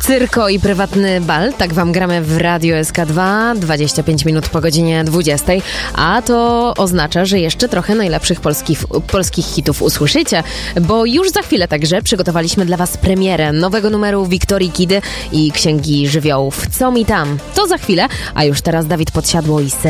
Cyrko i prywatny bal, tak wam gramy w Radio SK2, 25 minut po godzinie 20, a to oznacza, że jeszcze trochę najlepszych polskich hitów usłyszycie, bo już za chwilę także przygotowaliśmy dla was premierę nowego numeru Wiktorii Kidy i Księgi Żywiołów. Co mi tam? To za chwilę, a już teraz Dawid Podsiadło i